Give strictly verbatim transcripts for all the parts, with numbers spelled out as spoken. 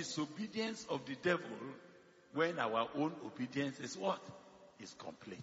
disobedience of the devil when our own obedience is what? Is complete.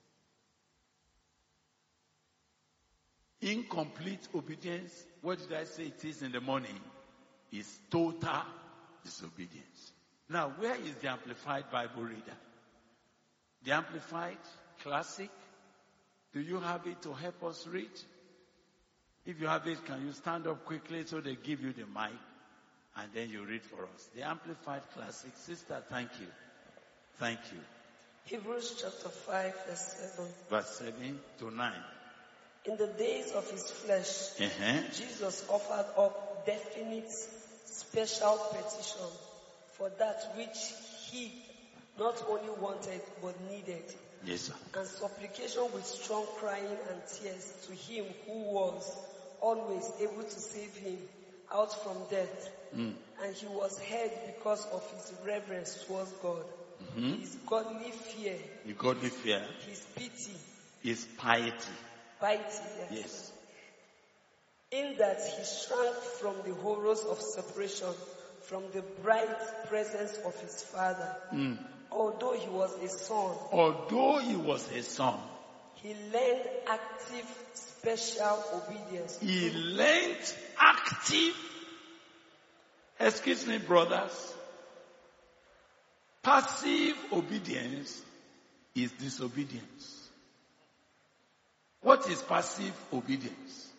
Incomplete obedience, what did I say it is in the morning? Is total disobedience. Now, where is the Amplified Bible Reader? The Amplified Classic? Do you have it to help us read? If you have it, can you stand up quickly so they give you the mic and then you read for us? The Amplified Classic. Sister, thank you. Thank you. Hebrews chapter five, verse seven. Verse seven to nine. In the days of his flesh, uh-huh. Jesus offered up definite special petition for that which he not only wanted but needed. Yes, sir. And supplication with strong crying and tears to him who was always able to save him out from death. Mm. And he was heard because of his reverence towards God. Mm-hmm. His godly fear. The godly fear. His pity. His piety. Piety, yes. Yes. In that he shrank from the horrors of separation from the bright presence of his Father. Mm. Although he was a son. Although he was a son. He learned active, special obedience. He learned active. Excuse me, brothers. Passive obedience is disobedience. What is passive obedience?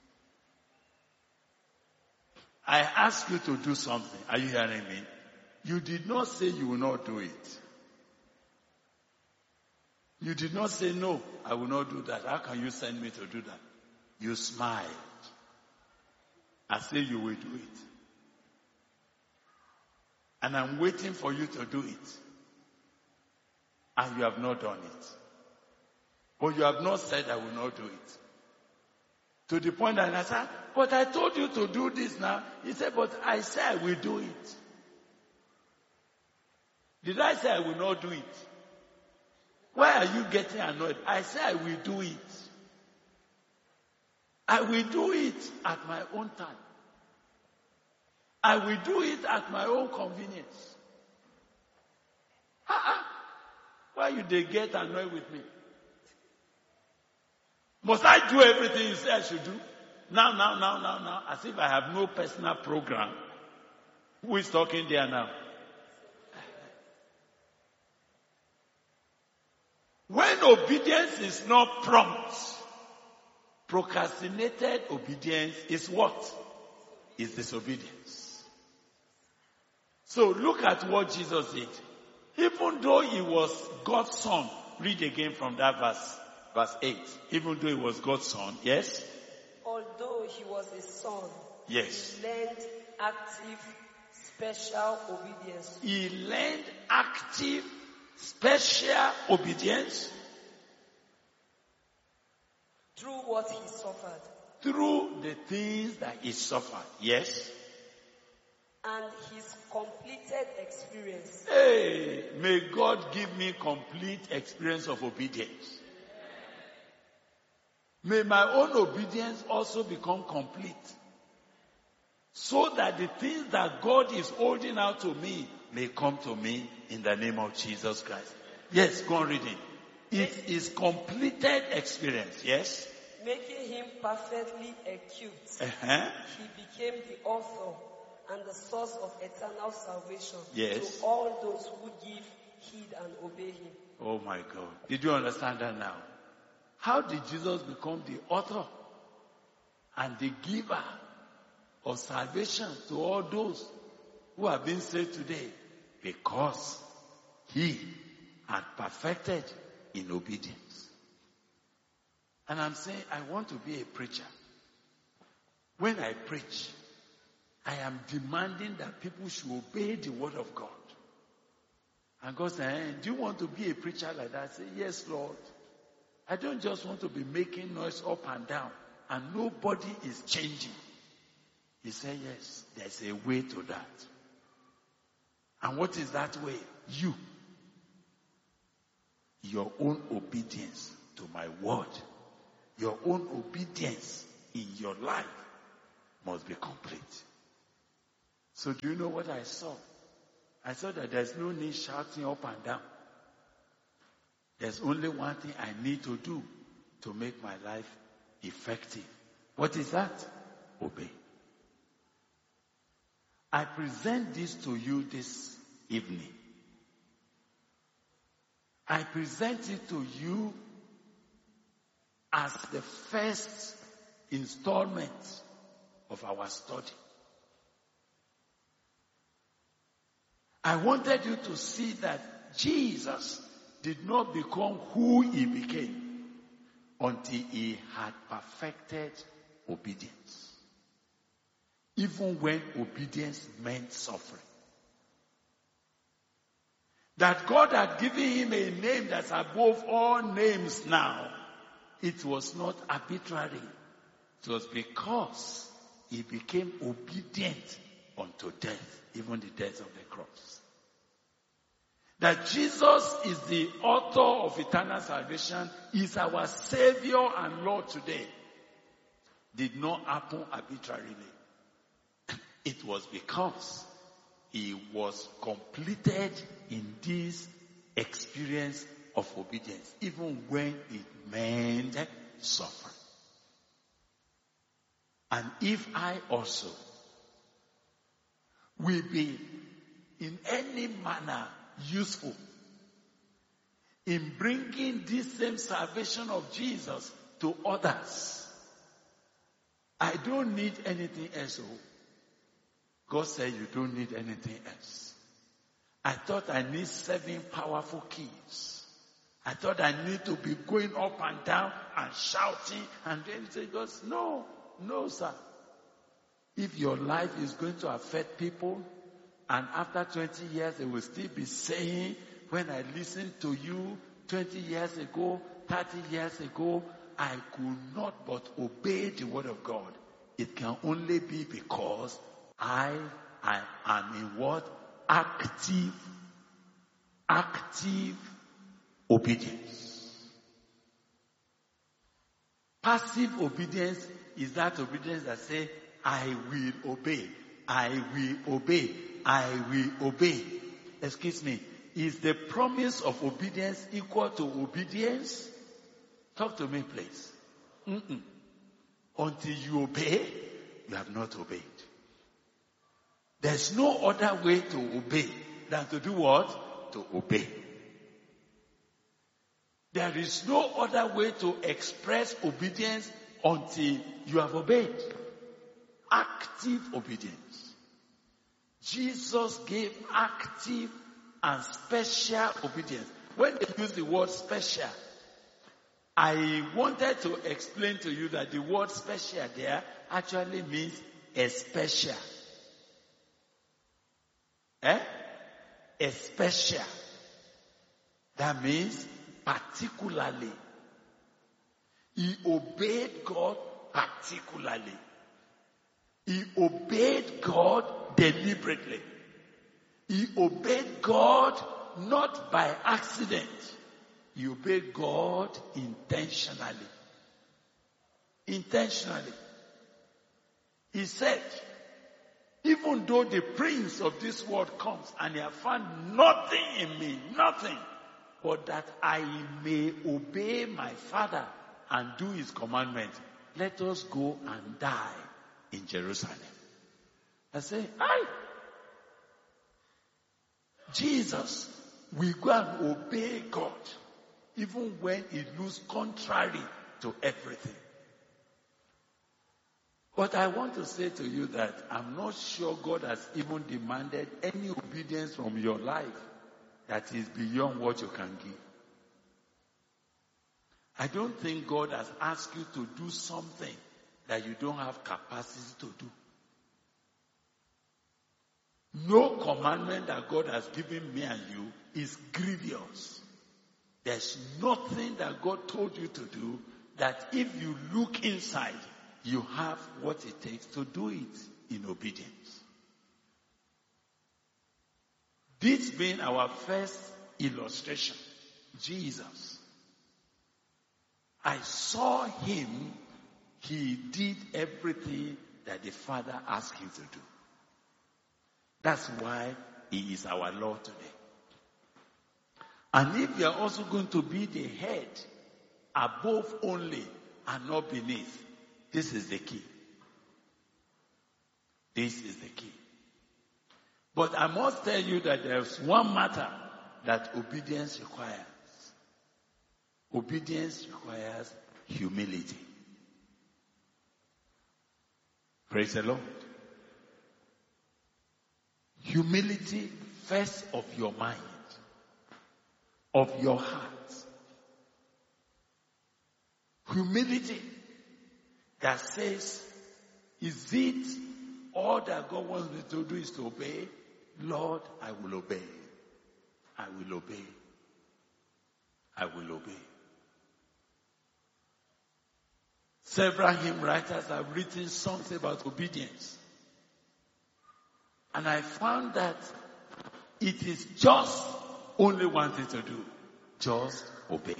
I ask you to do something. Are you hearing me? You did not say you will not do it. You did not say, no, I will not do that. How can you send me to do that? You smiled. I say you will do it. And I'm waiting for you to do it. And you have not done it. But you have not said I will not do it. To the point that I said, but I told you to do this now. He said, but I said I will do it. Did I say I will not do it? Why are you getting annoyed? I said I will do it. I will do it at my own time. I will do it at my own convenience. Uh-uh. Why you they get annoyed with me? Must I do everything you say I should do? Now, now, now, now, now. As if I have no personal program. Who is talking there now? When obedience is not prompt, procrastinated obedience is what? Is disobedience. So look at what Jesus did. Even though he was God's son, read again from that verse, verse eight. Even though he was God's son, yes? Although he was a son, yes. He learned active, special obedience. He learned active, special obedience. Through what he suffered. Through the things that he suffered, yes? And his completed experience. Hey, may God give me complete experience of obedience. May my own obedience also become complete. So that the things that God is holding out to me may come to me in the name of Jesus Christ. Yes, go on reading. It is completed experience, yes? Making him perfectly equipped. Uh-huh. He became the author and the source of eternal salvation. Yes. To all those who give heed and obey him. Oh my God. Did you understand that now? How did Jesus become the author and the giver of salvation to all those who have been saved today? Because he had perfected in obedience. And I'm saying, I want to be a preacher. When I preach, I am demanding that people should obey the word of God. And God said, hey, do you want to be a preacher like that? I say, yes, Lord. I don't just want to be making noise up and down and nobody is changing. He said, yes, there's a way to that. And what is that way? You. Your own obedience to my word. Your own obedience in your life must be complete. So do you know what I saw I saw that there's no need shouting up and down. There's only one thing I need to do to make my life effective. What is that? Obey. I present this to you this evening. I present it to you as the first installment of our study. I wanted you to see that Jesus did not become who he became until he had perfected obedience. Even when obedience meant suffering. That God had given him a name that's above all names now. It was not arbitrary. It was because he became obedient unto death, even the death of the cross. That Jesus is the author of eternal salvation, is our Savior and Lord today, did not happen arbitrarily. It was because he was completed in this experience of obedience, even when it meant suffering. And if I also will be in any manner useful in bringing this same salvation of Jesus to others, I don't need anything else. God said you don't need anything else. I thought I need seven powerful keys. I thought I need to be going up and down and shouting, and then he said, God, no, no, sir. If your life is going to affect people, and after twenty years they will still be saying, when I listened to you twenty years ago, thirty years ago, I could not but obey the word of God. It can only be because I, I am in what? Active, active obedience. Passive obedience is that obedience that says, I will obey, I will obey, I will obey. Excuse me, is the promise of obedience equal to obedience? Talk to me, please. Mm-mm. Until you obey, you have not obeyed. There's no other way to obey than to do what? To obey. There is no other way to express obedience until you have obeyed. Active obedience. Jesus gave active and special obedience. When they use the word special, I wanted to explain to you that the word special there actually means especial. Eh? Especial. That means particularly. He obeyed God particularly. He obeyed God deliberately. He obeyed God not by accident. He obeyed God intentionally. Intentionally. He said, even though the prince of this world comes and he has found nothing in me, nothing, but that I may obey my Father and do his commandment, let us go and die in Jerusalem. I say, aye. Jesus will go and obey God, even when it looks contrary to everything. But I want to say to you that I'm not sure God has even demanded any obedience from your life that is beyond what you can give. I don't think God has asked you to do something that you don't have capacity to do. No commandment that God has given me and you is grievous. There's nothing that God told you to do that if you look inside, you have what it takes to do it in obedience. This being our first illustration, Jesus. I saw him, he did everything that the Father asked him to do. That's why He is our Lord today. And if you are also going to be the head, above only and not beneath, this is the key. This is the key. But I must tell you that there's one matter that obedience requires. Obedience requires humility. Praise the Lord. Humility first of your mind, of your heart. Humility that says, is it all that God wants me to do is to obey? Lord, I will obey. I will obey. I will obey. Several hymn writers have written songs about obedience. And I found that it is just only one thing to do. Just obey.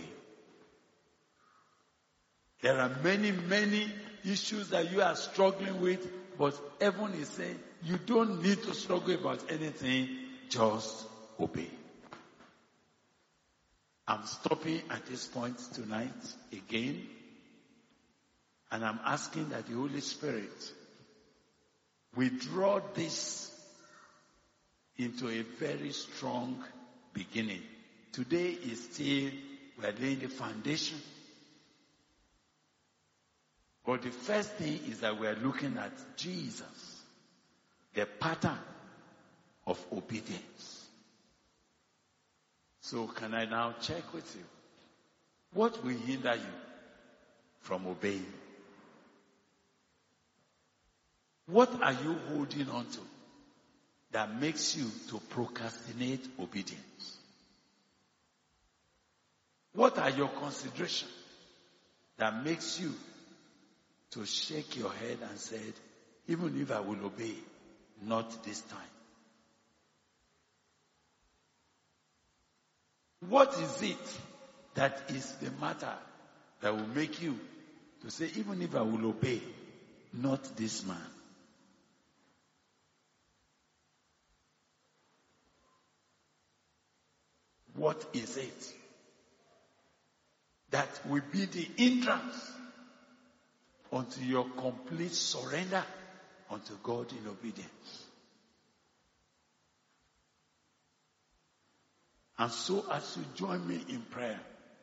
There are many, many issues that you are struggling with, but heaven is saying you don't need to struggle about anything, just obey. I'm stopping at this point tonight again, and I'm asking that the Holy Spirit withdraw this into a very strong beginning. Today is still, we are laying the foundation. But the first thing is that we are looking at Jesus, the pattern of obedience. So can I now check with you? What will hinder you from obeying? What are you holding on to that makes you to procrastinate obedience? What are your considerations that makes you to shake your head and say, even if I will obey, not this time? What is it that is the matter that will make you to say, even if I will obey, not this man? What is it that will be the entrance unto your complete surrender unto God in obedience? And so as you join me in prayer,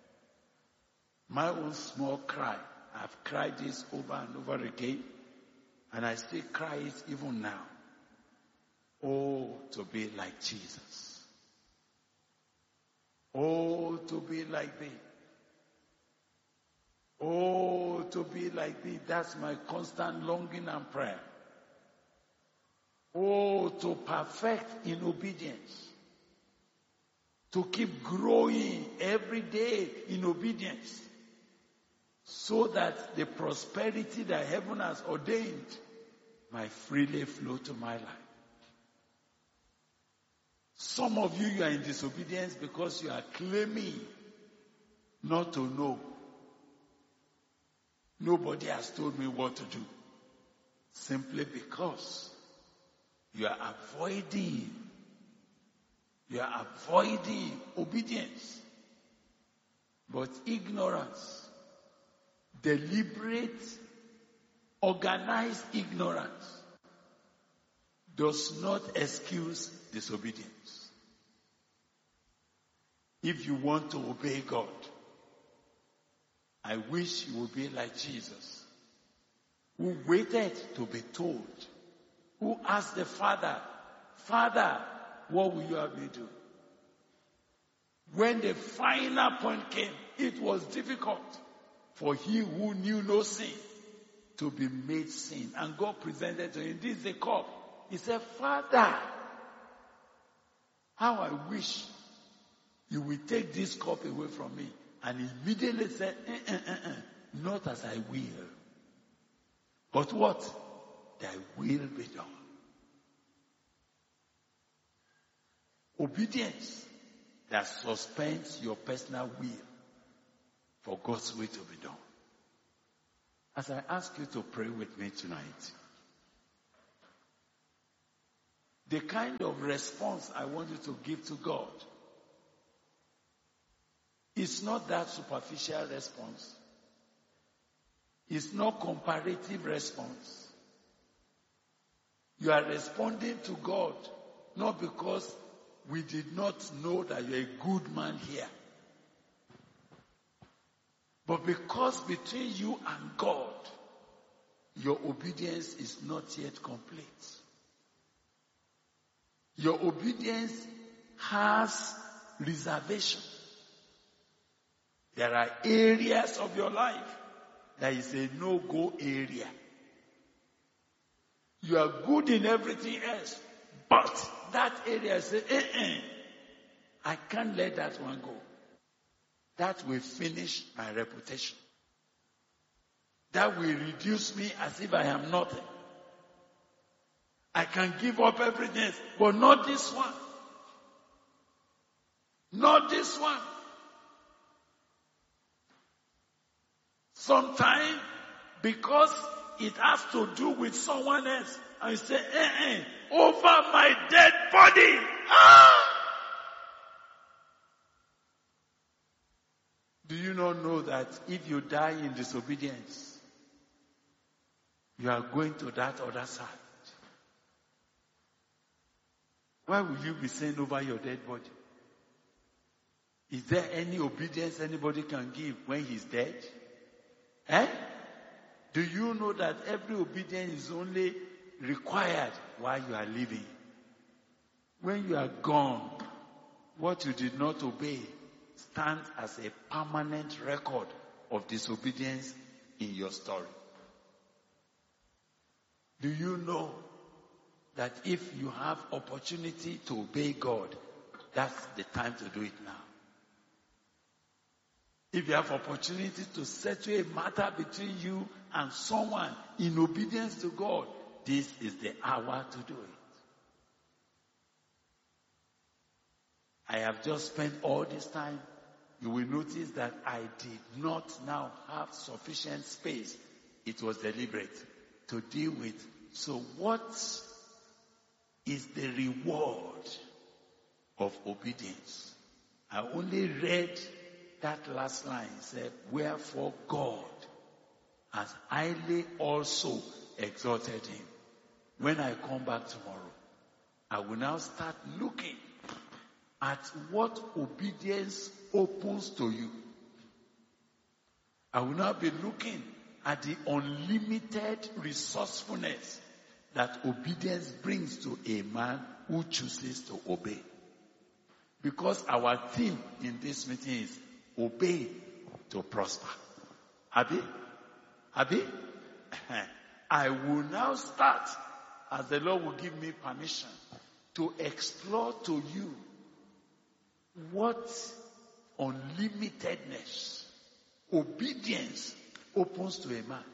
my own small cry, I've cried this over and over again, and I still cry it even now. Oh, to be like Jesus. Oh, to be like thee. Oh, to be like thee. That's my constant longing and prayer. Oh, to perfect in obedience. To keep growing every day in obedience. So that the prosperity that heaven has ordained might freely flow to my life. Some of you, you are in disobedience because you are claiming not to know. Nobody has told me what to do. Simply because you are avoiding, you are avoiding obedience. But ignorance, deliberate, organized ignorance, does not excuse disobedience. If you want to obey God, I wish you would be like Jesus, who waited to be told, who asked the Father, Father, what will you have me do? When the final point came, it was difficult for he who knew no sin to be made sin. And God presented to him, this is the cup. He said, Father, how I wish you will take this cup away from me. And he immediately said, eh, eh, eh, eh, not as I will. But what? Thy will be done. Obedience that suspends your personal will for God's will to be done. As I ask you to pray with me tonight, the kind of response I want you to give to God is not that superficial response. It's not comparative response. You are responding to God not because we did not know that you're a good man here, but because between you and God, your obedience is not yet complete. Your obedience has reservation. There are areas of your life that is a no-go area. You are good in everything else, but that area say, eh, eh, I can't let that one go. That will finish my reputation. That will reduce me as if I am nothing. I can give up everything, but not this one. Not this one. Sometimes, because it has to do with someone else, and you say, eh, eh, over my dead body. Ah! Do you not know that if you die in disobedience, you are going to that other side? Why will you be saying over your dead body? Is there any obedience anybody can give when he's dead? Eh? Do you know that every obedience is only required while you are living? When you are gone, what you did not obey stands as a permanent record of disobedience in your story. Do you know that if you have opportunity to obey God, that's the time to do it now? If you have opportunity to settle a matter between you and someone in obedience to God, this is the hour to do it. I have just spent all this time. You will notice that I did not now have sufficient space. It was deliberate to deal with. So what is the reward of obedience? I only read that last line. It said, wherefore God has highly also exalted him. When I come back tomorrow, I will now start looking at what obedience opens to you. I will now be looking at the unlimited resourcefulness that obedience brings to a man who chooses to obey. Because our theme in this meeting is obey to prosper. Abi? Abi? I will now start, as the Lord will give me permission, to explore to you what unlimitedness, obedience opens to a man.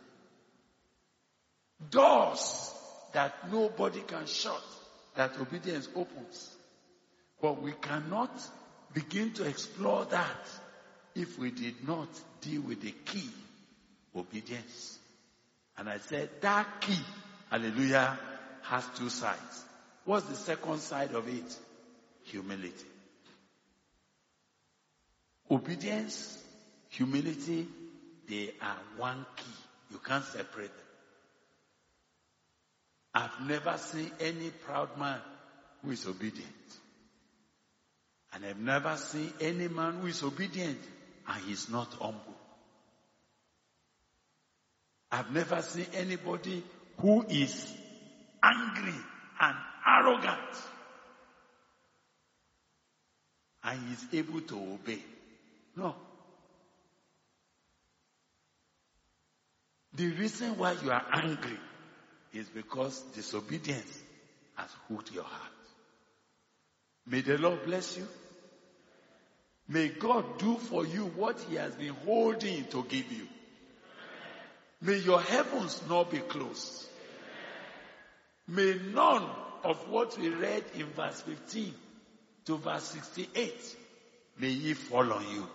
Doors that nobody can shut, that obedience opens. But we cannot begin to explore that if we did not deal with the key, obedience. And I said that key, hallelujah, has two sides. What's the second side of it? Humility. Obedience, humility, they are one key. You can't separate them. I've never seen any proud man who is obedient. And I've never seen any man who is obedient and he's not humble. I've never seen anybody who is angry and arrogant and is able to obey. No. The reason why you are angry is because disobedience has hooked your heart. May the Lord bless you. May God do for you what he has been holding to give you. May your heavens not be closed. May none of what we read in verse fifteen to verse sixty-eight, may ye fall on you.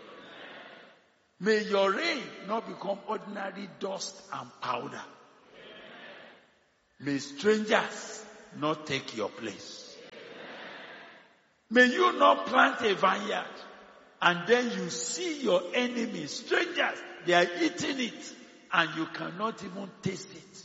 May your rain not become ordinary dust and powder. May strangers not take your place. May you not plant a vineyard and then you see your enemies, strangers, they are eating it and you cannot even taste it.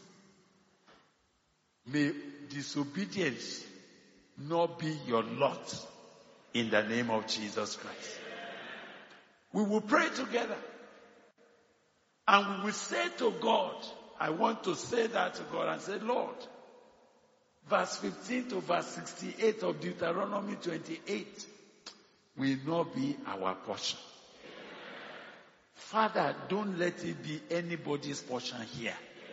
May disobedience not be your lot in the name of Jesus Christ. We will pray together and we will say to God, I want to say that to God and say, Lord, verse fifteen to verse sixty-eight of Deuteronomy twenty-eight will not be our portion. Father, don't let it be anybody's portion here.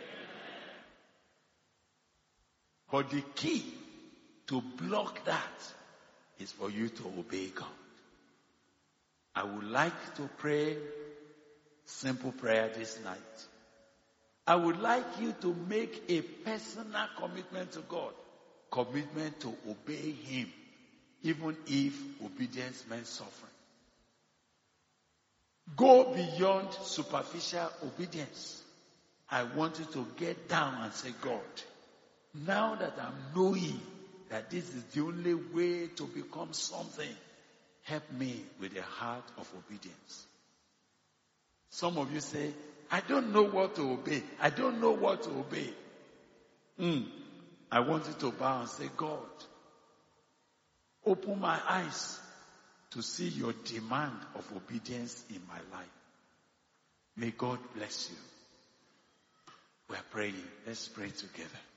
But the key to block that is for you to obey God. I would like to pray simple prayer this night. I would like you to make a personal commitment to God. Commitment to obey Him, even if obedience meant suffering. Go beyond superficial obedience. I want you to get down and say, God, now that I'm knowing that this is the only way to become something, help me with a heart of obedience. Some of you say, I don't know what to obey. I don't know what to obey. Mm. I want you to bow and say, God, open my eyes to see your demand of obedience in my life. May God bless you. We are praying. Let's pray together.